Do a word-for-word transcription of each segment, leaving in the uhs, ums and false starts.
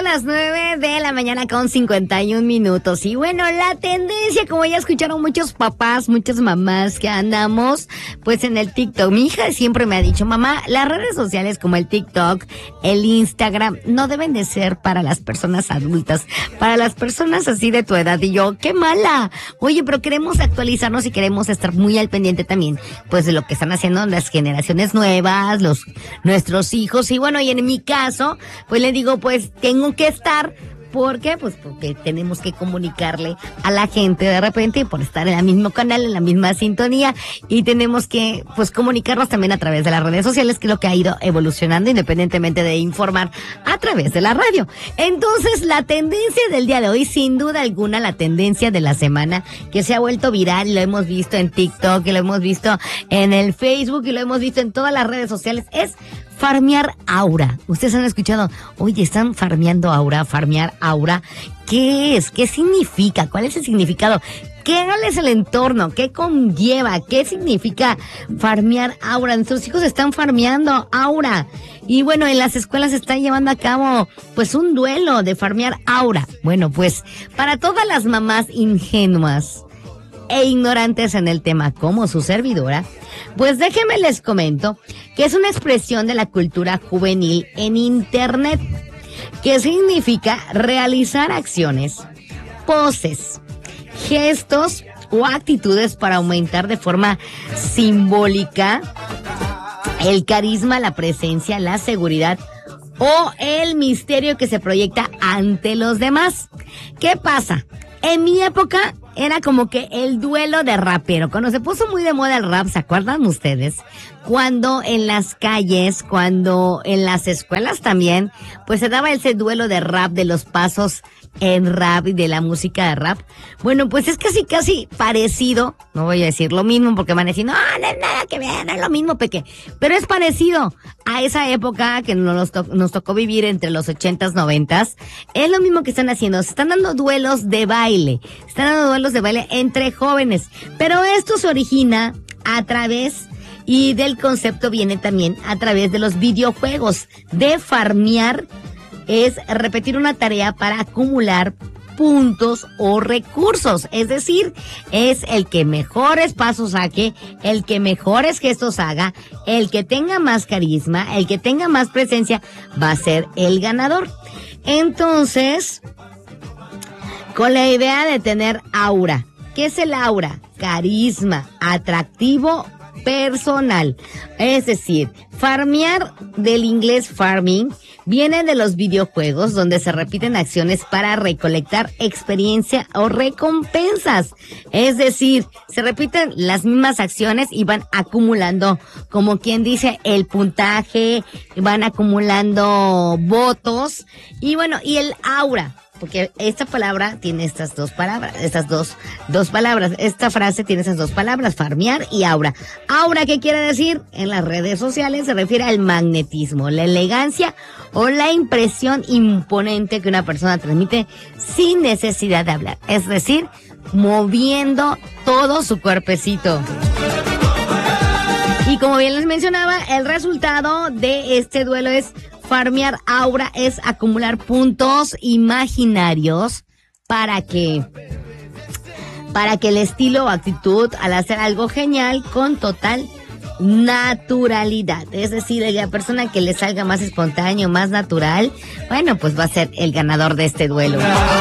son las nueve de la mañana con cincuenta y un minutos. Y bueno, la tendencia, como ya escucharon muchos papás, muchas mamás que andamos, pues en el TikTok. Mi hija siempre me ha dicho, mamá, las redes sociales como el TikTok, el Instagram, no deben de ser para las personas adultas, para las personas así de tu edad. Y yo, qué mala. Oye, pero queremos actualizarnos y queremos estar muy al pendiente también, pues de lo que están haciendo las generaciones nuevas, los nuestros hijos. Y bueno, y en mi caso, pues le digo, pues tengo que estar. ¿Por qué? Pues porque tenemos que comunicarle a la gente de repente y por estar en el mismo canal, en la misma sintonía, y tenemos que pues comunicarnos también a través de las redes sociales, que es lo que ha ido evolucionando independientemente de informar a través de la radio. Entonces, la tendencia del día de hoy, sin duda alguna, la tendencia de la semana que se ha vuelto viral, y lo hemos visto en TikTok, y lo hemos visto en el Facebook, y lo hemos visto en todas las redes sociales, es farmear aura. Ustedes han escuchado, oye, están farmeando aura, farmear aura. ¿Qué es? ¿Qué significa? ¿Cuál es el significado? ¿Qué es el entorno? ¿Qué conlleva? ¿Qué significa farmear aura? Nuestros hijos están farmeando aura. Y bueno, en las escuelas se está llevando a cabo pues un duelo de farmear aura. Bueno, pues para todas las mamás ingenuas e ignorantes en el tema como su servidora, pues déjenme les comento que es una expresión de la cultura juvenil en internet, que significa realizar acciones, poses, gestos o actitudes para aumentar de forma simbólica el carisma, la presencia, la seguridad o el misterio que se proyecta ante los demás. ¿Qué pasa? En mi época era como que el duelo de rapero. Cuando se puso muy de moda el rap, ¿se acuerdan ustedes? Cuando en las calles, cuando en las escuelas también, pues se daba ese duelo de rap, de los pasos en rap y de la música de rap. Bueno, pues es casi, casi parecido. No voy a decir lo mismo porque van a decir, no, no es nada que ver, no es lo mismo, Peque. Pero es parecido a esa época que nos, to- nos tocó vivir entre los ochentas, noventas. Es lo mismo que están haciendo. Se están dando duelos de baile. Se están dando duelos de baile entre jóvenes. Pero esto se origina a través, y del concepto viene también a través de los videojuegos. De farmear es repetir una tarea para acumular puntos o recursos. Es decir, es el que mejores pasos saque, el que mejores gestos haga, el que tenga más carisma, el que tenga más presencia, va a ser el ganador. Entonces, con la idea de tener aura. ¿Qué es el aura? Carisma, atractivo, personal. Es decir, farmear, del inglés farming, viene de los videojuegos donde se repiten acciones para recolectar experiencia o recompensas. Es decir, se repiten las mismas acciones y van acumulando, como quien dice, el puntaje, van acumulando votos. Y bueno, y el aura, porque esta palabra tiene estas dos palabras, estas dos, dos palabras, esta frase tiene esas dos palabras, farmear y aura. Aura, ¿qué quiere decir? En las redes sociales se refiere al magnetismo, la elegancia o la impresión imponente que una persona transmite sin necesidad de hablar. Es decir, moviendo todo su cuerpecito. Y como bien les mencionaba, el resultado de este duelo es farmear aura, es acumular puntos imaginarios para que, para que el estilo o actitud al hacer algo genial con total naturalidad. Es decir, la persona que le salga más espontáneo, más natural, bueno, pues va a ser el ganador de este duelo.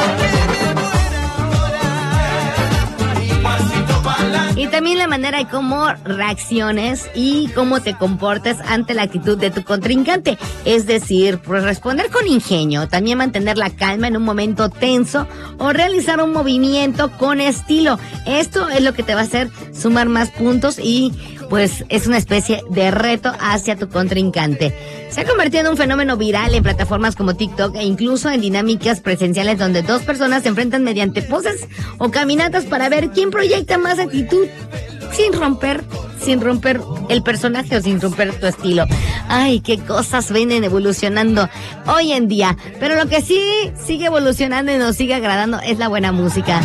Y también la manera de cómo reacciones y cómo te comportas ante la actitud de tu contrincante. Es decir, pues responder con ingenio, también mantener la calma en un momento tenso o realizar un movimiento con estilo. Esto es lo que te va a hacer sumar más puntos y pues es una especie de reto hacia tu contrincante. Se ha convertido en un fenómeno viral en plataformas como TikTok e incluso en dinámicas presenciales donde dos personas se enfrentan mediante poses o caminatas para ver quién proyecta más actitud sin romper, sin romper el personaje o sin romper tu estilo. Ay, qué cosas vienen evolucionando hoy en día. Pero lo que sí sigue evolucionando y nos sigue agradando es la buena música.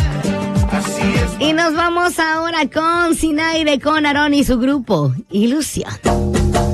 Y nos vamos ahora con Sin Aire, con Aarón y su grupo Ilusión.